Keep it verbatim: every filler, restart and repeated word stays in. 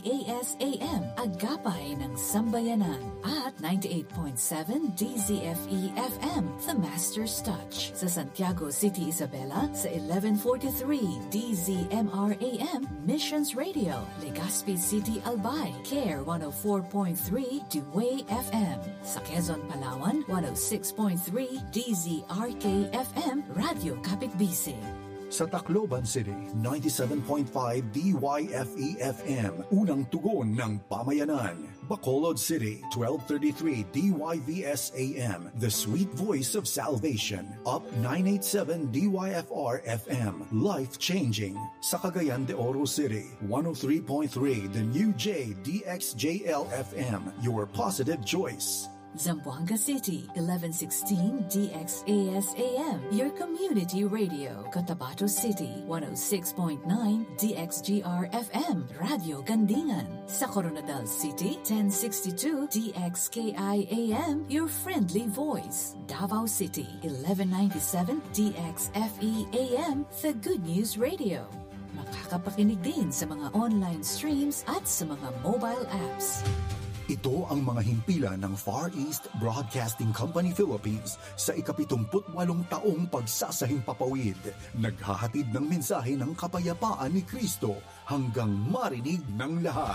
A S A M, Agapay ng Sambayanan. At ninety-eight point seven D Z F E F M, The Master's Touch. Sa Santiago City, Isabela, sa eleven forty-three D Z M R A M, Missions Radio. Legazpi City, Albay, Care one oh four point three Dewey F M. Sa Quezon, Palawan, one oh six point three D Z R K F M, Radio Kapitbisig. Sa Tacloban City, ninety-seven point five D Y F E F M, unang tugon ng pamayanan. Bacolod City, twelve thirty-three D Y V S A M, the sweet voice of salvation. Up nine eighty-seven D Y F R F M, life-changing. Sa Cagayan de Oro City, one oh three point three The New J D X J L F M, your positive choice. Zamboanga City, eleven sixteen D X A S A M, your community radio. Cotabato City, one oh six point nine D X G R F M, Radio Gandingan. Sa Coronadal City, ten sixty-two D X K I A M, your friendly voice. Davao City, eleven ninety-seven D X F E A M, the Good News Radio. Makakapakinig din sa mga online streams at sa mga mobile apps. Ito ang mga himpilan ng Far East Broadcasting Company Philippines sa ikapitumputwalong taong pagsasahing papawid. Naghahatid ng mensahe ng kapayapaan ni Kristo hanggang marinig ng lahat.